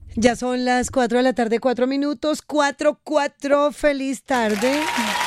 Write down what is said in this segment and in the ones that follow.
Ya son las 4 de la tarde, 4 minutos, 4:04, feliz tarde.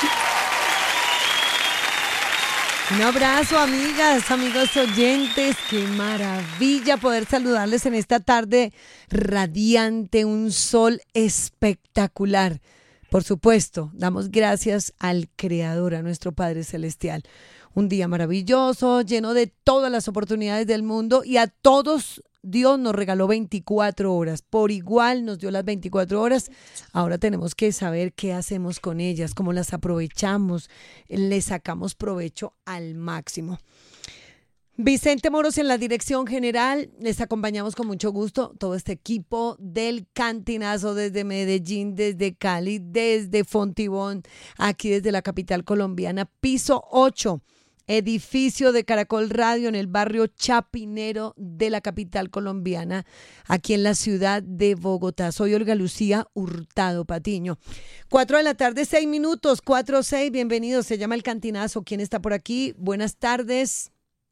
Un abrazo, amigas, amigos oyentes, qué maravilla poder saludarles en esta tarde radiante, un sol espectacular. Por supuesto, damos gracias al Creador, a nuestro Padre Celestial. Un día maravilloso, lleno de todas las oportunidades del mundo y a todos Dios nos regaló 24 horas. Por igual nos dio las 24 horas. Ahora tenemos que saber qué hacemos con ellas, cómo las aprovechamos, le sacamos provecho al máximo. Vicente Moros en la dirección general, les acompañamos con mucho gusto todo este equipo del Cantinazo desde Medellín, desde Cali, desde Fontibón, aquí desde la capital colombiana, piso 8, edificio de Caracol Radio en el barrio Chapinero de la capital colombiana, aquí en la ciudad de Bogotá. Soy Olga Lucía Hurtado Patiño. 4 de la tarde, 6 minutos, 4:06, bienvenidos, se llama El Cantinazo. ¿Quién está por aquí? Buenas tardes.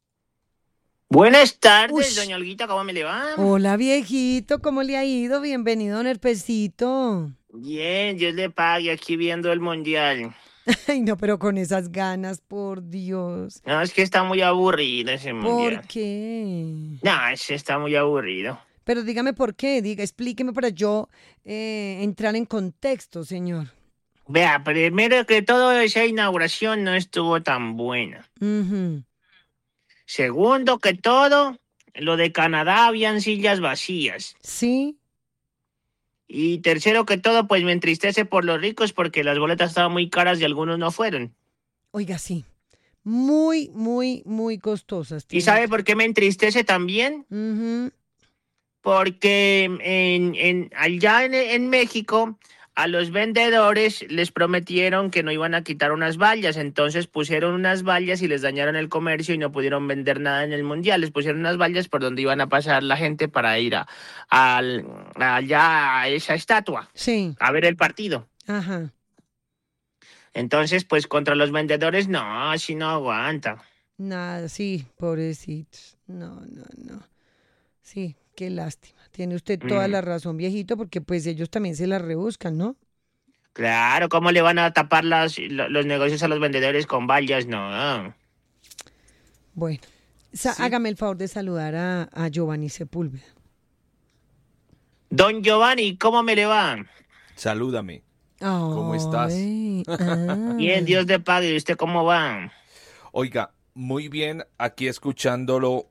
Buenas tardes, doña Olguita, ¿cómo me le va? Hola, viejito, ¿cómo le ha ido? Bienvenido, don Herpesito. Bien, Dios le pague, aquí viendo el mundial. Ay, no, pero con esas ganas, por Dios. No, es que está muy aburrido ese mundial. ¿Por qué? No, ese está muy aburrido. Pero dígame por qué, explíqueme para yo entrar en contexto, señor. Vea, primero que todo, esa inauguración no estuvo tan buena. Uh-huh. Segundo que todo, lo de Canadá habían sillas vacías. Sí. Y tercero que todo, pues me entristece por los ricos porque las boletas estaban muy caras y algunos no fueron. Oiga, sí. Muy, muy, muy costosas. ¿Y sabe por qué me entristece también? Uh-huh. Porque allá en México a los vendedores les prometieron que no iban a quitar unas vallas, entonces pusieron unas vallas y les dañaron el comercio y no pudieron vender nada en el mundial. Les pusieron unas vallas por donde iban a pasar la gente para ir allá a esa estatua, sí, a ver el partido. Ajá. Entonces, pues contra los vendedores, no, así no aguanta. Nada, sí, pobrecitos. No. Sí, qué lástima. Tiene usted toda la razón, viejito, porque pues ellos también se la rebuscan, ¿no? Claro, ¿cómo le van a tapar los negocios a los vendedores con vallas? No. Bueno, Sí. hágame el favor de saludar a Giovanni Sepúlveda. Don Giovanni, ¿cómo me le va? Salúdame. ¿Cómo estás? Bien, Dios le pague. ¿Y usted cómo va? Oiga, muy bien, aquí escuchando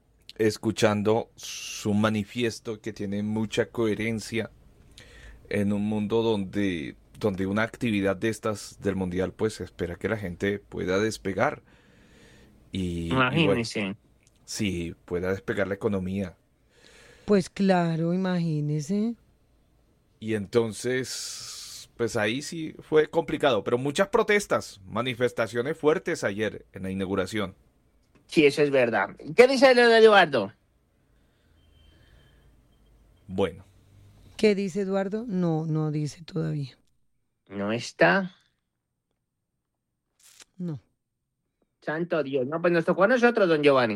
su manifiesto que tiene mucha coherencia en un mundo donde una actividad de estas del mundial pues espera que la gente pueda despegar Imagínese. bueno, sí, pueda despegar la economía. Pues claro, imagínese. Y entonces, pues ahí sí fue complicado, pero muchas protestas, manifestaciones fuertes ayer en la inauguración. Sí, eso es verdad. ¿Qué dice lo de Eduardo? Bueno. ¿Qué dice Eduardo? No dice todavía. ¿No está? No. Santo Dios. No, pues nos tocó a nosotros, don Giovanni.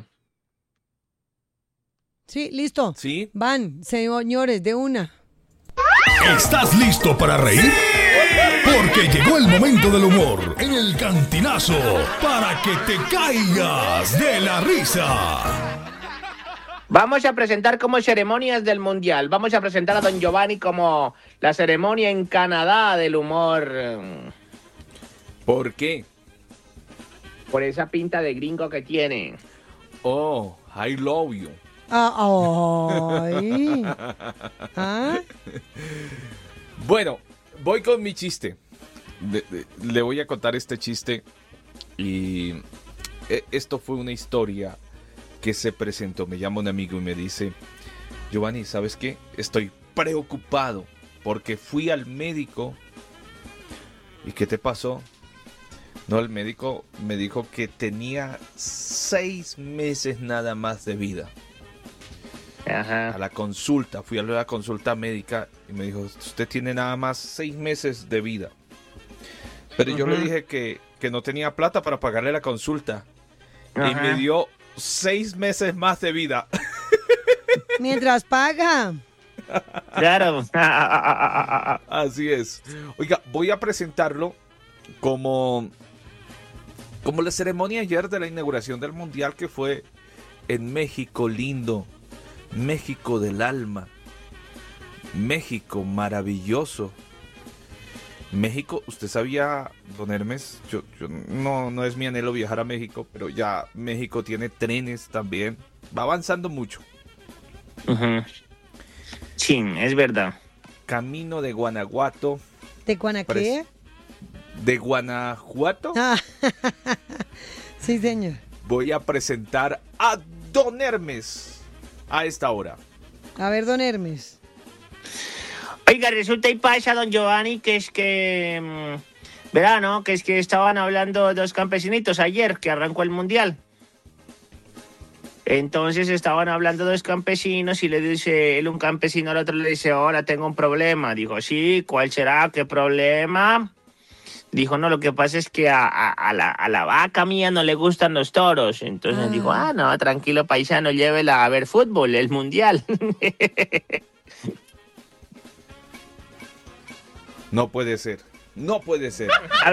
Sí, listo. ¿Sí? Van, señores, de una. ¿Estás listo para reír? Porque llegó el momento del humor en el Cantinazo para que te caigas de la risa. Vamos a presentar como ceremonias del mundial. Vamos a presentar a don Giovanni como la ceremonia en Canadá del humor. ¿Por qué? Por esa pinta de gringo que tiene. Oh, I love you. Ay. ¿Ah? Bueno, voy con mi chiste. Le voy a contar este chiste. Y esto fue una historia que se presentó. Me llama un amigo y me dice: Giovanni, ¿sabes qué? Estoy preocupado porque fui al médico. ¿Y qué te pasó? No, el médico me dijo que tenía 6 meses nada más de vida. Ajá. A la consulta, fui a la consulta médica y me dijo: usted tiene nada más 6 meses de vida. Pero yo le dije que no tenía plata para pagarle la consulta. Ajá. Y me dio 6 meses más de vida. Mientras paga. Claro. Así es. Oiga, voy a presentarlo como la ceremonia ayer de la inauguración del Mundial que fue en México lindo, México del alma, México maravilloso. México, usted sabía, don Hermes, yo no es mi anhelo viajar a México, pero ya México tiene trenes también, va avanzando mucho. Ujú. Sí, es verdad. Camino de Guanajuato. ¿De Guanaqué? De Guanajuato. Ah, sí, señor. Voy a presentar a don Hermes a esta hora. A ver, don Hermes. Oiga, resulta y pasa, don Giovanni, que es que... verá, ¿no? Que es que estaban hablando dos campesinitos ayer, que arrancó el Mundial. Entonces estaban hablando dos campesinos y le dice un campesino al otro, le dice, ahora tengo un problema. Dijo, sí, ¿cuál será? ¿Qué problema? Dijo, no, lo que pasa es que a la vaca mía no le gustan los toros. Entonces dijo, no, tranquilo paisano, llévela a ver fútbol, el Mundial. No puede ser, no puede ser.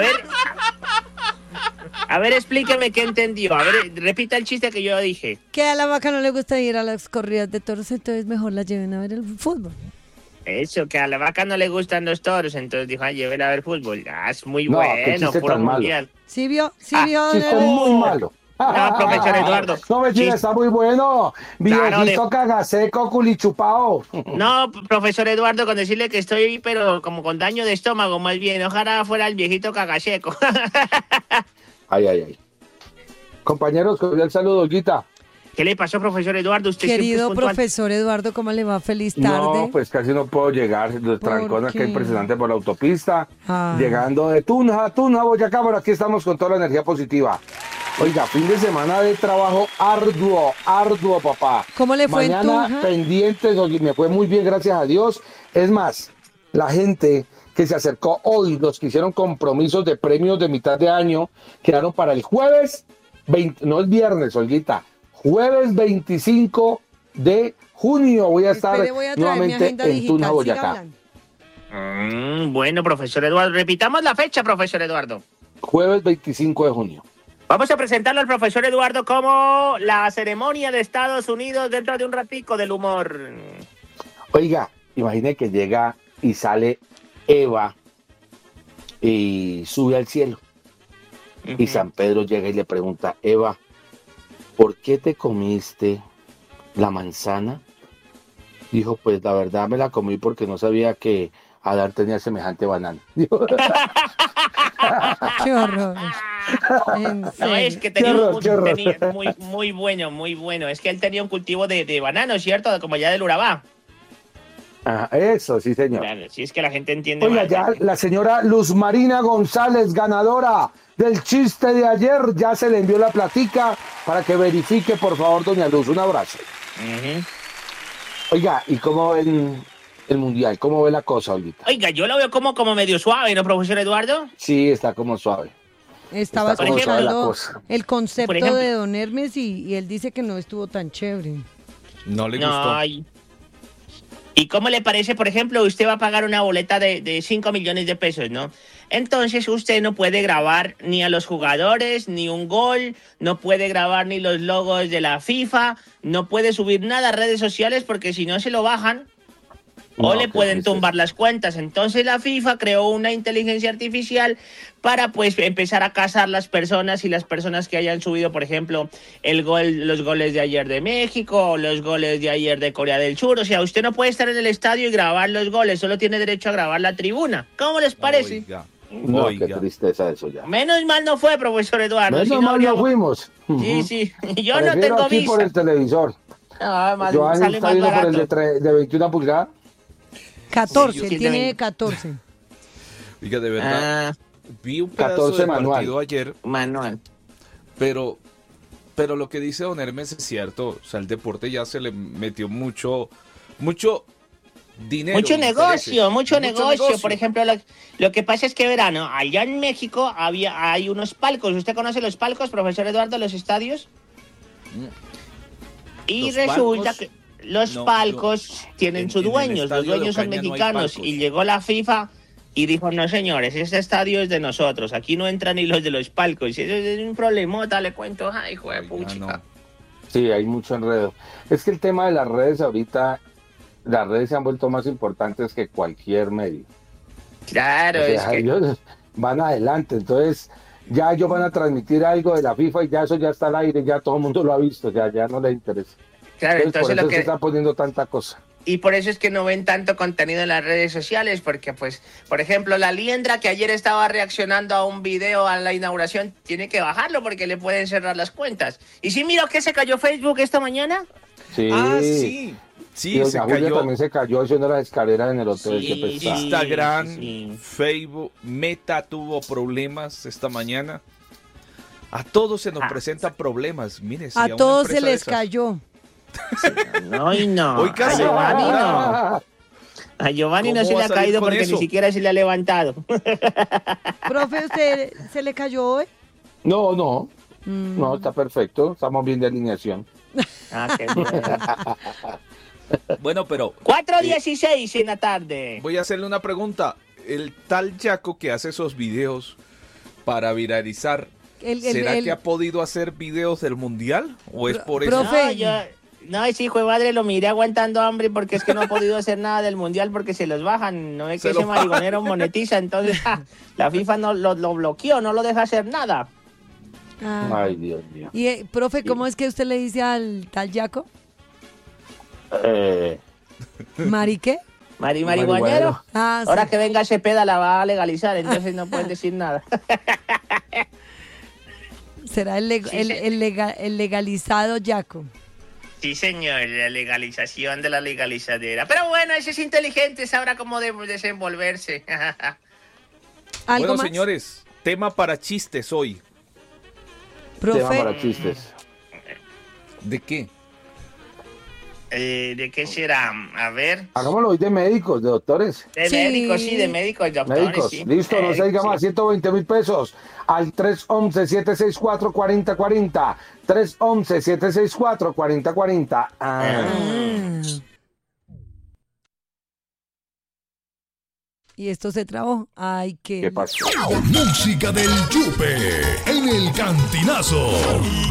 A ver, explíqueme qué entendió. A ver, repita el chiste que yo dije. Que a la vaca no le gusta ir a las corridas de toros, entonces mejor la lleven a ver el fútbol. Eso, que a la vaca no le gustan los toros, entonces dijo, llévela a ver fútbol. Es muy No, qué bueno, chiste puro tan malo. Mundial. ¿Sí vio? ¿Sí vio? don Chiste Hermes? muy malo. No, profesor Eduardo. No, mentira, Chiste. está muy bueno. Claro, Viejito cagaseco, culichupao. No, profesor Eduardo, con decirle que estoy, pero como con daño de estómago, más bien. Ojalá fuera el viejito cagaseco. Ay. Compañeros, cordial saludo, Olguita. ¿Qué le pasó, profesor Eduardo? Usted siempre es Querido puntual. profesor Eduardo, ¿cómo le va? Feliz tarde. No, pues casi no puedo llegar. Los trancones que qué? hay impresionante por la autopista. Ay. Llegando de Tunja, Boyacá, pero aquí estamos con toda la energía positiva. Oiga, fin de semana de trabajo arduo, papá. ¿Cómo le fue en Mañana Tunja? pendientes, oye, me fue muy bien, gracias a Dios. Es más, la gente que se acercó hoy, los que hicieron compromisos de premios de mitad de año, quedaron para el jueves 20, no el viernes, Olguita, jueves 25 de junio voy a estar Espere, voy a traer mi nuevamente agenda en digital. Tunja, Siga Boyacá. hablando. Bueno, profesor Eduardo, repitamos la fecha, profesor Eduardo. Jueves 25 de junio. Vamos a presentarlo al profesor Eduardo como la ceremonia de Estados Unidos dentro de un ratico del humor. Oiga, imagine que llega y sale Eva y sube al cielo. Y San Pedro llega y le pregunta, Eva, ¿por qué te comiste la manzana? Dijo, pues la verdad me la comí porque no sabía que Adán tenía semejante banana. Dijo, Qué horror. En No, serio. es que tenía, Qué horror. tenía muy bueno. Es que él tenía un cultivo de bananos, ¿cierto? Como allá del Urabá. "Ah, eso, sí señor. Claro, si es que la gente entiende Oiga, mal. ya la señora Luz Marina González, ganadora del chiste de ayer, ya se le envió la platica para que verifique, por favor, doña Luz. Un abrazo. Ujú. Oiga, ¿y cómo ven el Mundial? ¿Cómo ve la cosa, Olguita? Oiga, yo lo veo como medio suave, ¿no, profesor Eduardo? Sí, está como suave. Estaba Está como suave la escuchando cosa. el concepto Por ejemplo. de don Hermes y él dice que no estuvo tan chévere. No le gustó. No. ¿Y cómo le parece, por ejemplo, usted va a pagar una boleta de 5 millones de pesos, ¿no? Entonces usted no puede grabar ni a los jugadores, ni un gol, no puede grabar ni los logos de la FIFA, no puede subir nada a redes sociales porque si no se lo bajan o No, le qué pueden triste. tumbar las cuentas. Entonces la FIFA creó una inteligencia artificial para pues empezar a cazar las personas y las personas que hayan subido, por ejemplo, los goles de ayer de México o los goles de ayer de Corea del Sur. O sea, usted no puede estar en el estadio y grabar los goles, solo tiene derecho a grabar la tribuna. ¿Cómo les parece? Oiga, No, oiga. qué tristeza eso ya. Menos mal no fue, profesor Eduardo. Menos si no mal no habríamos- fuimos. Sí, sí. Yo no Prefiero tengo aquí por visa. el televisor. Ah, más- Joan sale está más viendo por el barato. de 21 pulgadas. 14, Sí, él sí, tiene también. 14. Oiga, de verdad, Ah, vi un pedazo 14 del manual. partido ayer, manual. pero lo que dice don Hermes es cierto. O sea, el deporte ya se le metió mucho dinero. Mucho intereses, negocio, mucho negocio. Por ejemplo, lo que pasa es que verano, allá en México hay unos palcos. ¿Usted conoce los palcos, profesor Eduardo, los estadios? Y ¿Los resulta palcos? que los No, palcos tienen sus en el dueños, los estadio de dueños son Ocaña no hay mexicanos, palcos. y llegó la FIFA y dijo, no señores, este estadio es de nosotros, aquí no entran ni los de los palcos, y eso es un problemota, le cuento, ay, hijo de Oiga, pucha. no. Sí, hay mucho enredo. Es que el tema de las redes ahorita, las redes se han vuelto más importantes que cualquier medio. Claro, O es sea, que... ellos van adelante, entonces ya ellos van a transmitir algo de la FIFA y ya eso ya está al aire, ya todo el mundo lo ha visto, ya no les interesa. Claro, Por entonces eso lo se que... está poniendo tanta cosa. Y por eso es que no ven tanto contenido en las redes sociales, porque pues, por ejemplo, la Liendra que ayer estaba reaccionando a un video a la inauguración, tiene que bajarlo porque le pueden cerrar las cuentas. ¿Y si miro que se cayó Facebook esta mañana? Sí. Ah, sí. Y Sí, doña se Julia cayó. también se cayó haciendo las escaleras en el hotel. Sí, Qué pesado. sí. Instagram, Facebook, Meta tuvo problemas esta mañana. A todos se nos presentan problemas. Mire, si A una todos se empresa de les esas- cayó. No, y no. Hoy A casi- Giovanni no. Ah, A Giovanni no ¿Cómo se va le a ha salir caído con porque eso? ni siquiera se le ha levantado. Profe, ¿usted se le cayó hoy? no, está perfecto. Estamos bien de alineación. Ah, qué bueno. Bueno, pero 4:16 en la tarde. voy a hacerle una pregunta. El tal Yaco que hace esos videos para viralizar, ¿será que ha podido hacer videos del mundial? ¿O es por eso? Profe. No, ese hijo de madre lo miré aguantando hambre porque es que no ha podido hacer nada del mundial porque se los bajan. No es que Se ese los bajan. marigonero monetiza, entonces la FIFA no lo bloqueó, no lo deja hacer nada. Ah. Ay, Dios mío. Y, profe, ¿cómo es que usted le dice al tal Yaco? ¿Mari qué? Marihuanero. Ah, sí. Ahora que venga Cepeda la va a legalizar, entonces no pueden decir nada. Será el legalizado Yaco. Sí, señor, la legalización de la legalizadera. Pero bueno, ese es inteligente, sabrá cómo desenvolverse. ¿Algo Bueno, más? señores, tema para chistes hoy. Tema Profe, para chistes. ¿De qué? ¿De qué será? A ver. Hagámoslo hoy de médicos, de doctores. De Sí. médicos, sí, de médicos, doctores, Médicos, sí. listo, no se diga Sí. más, 120.000 pesos al 311-764-4040. 311-764-4040. y esto se trabó. Ay, ¿Qué pasó? Música del Yupe en el Cantinazo.